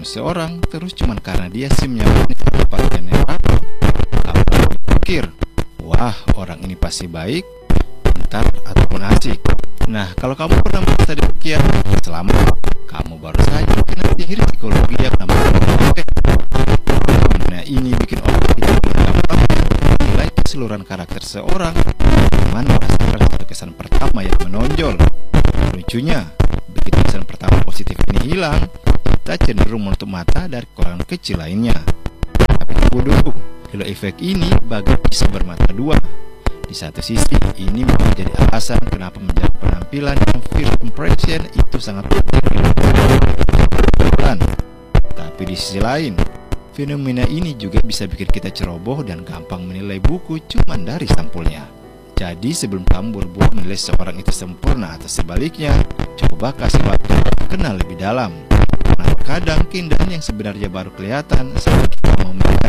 seseorang terus cuman karena dia SIM-nya unik atau pakai generator, kamu berpikir, wah orang ini pasti baik, pintar, ataupun asik. Nah, kalau kamu pernah merasa demikian, selamat, kamu baru saja kena sihir psikologi yang namanya efek. Fenomena ini bikin orang kita dengan gampangnya menilai keseluruhan karakter seorang dengan merasakan satu kesan pertama yang menonjol. Lucunya, begitu kesan pertama positif ini hilang, kita cenderung menutup mata dari kekurangan kecil lainnya. Tapi tunggu dulu, halo efek ini bagai pisau bermata dua. Di satu sisi, ini menjadi alasan kenapa menjaga penampilan dan first impression itu sangat penting. Tapi di sisi lain, fenomena ini juga bisa bikin kita ceroboh dan gampang menilai buku cuma dari sampulnya. Jadi sebelum kamu berbuat menilai seorang itu sempurna atau sebaliknya, coba kasih waktu kenal lebih dalam. Karena kadang keindahan yang sebenarnya baru kelihatan saat kita mau melihat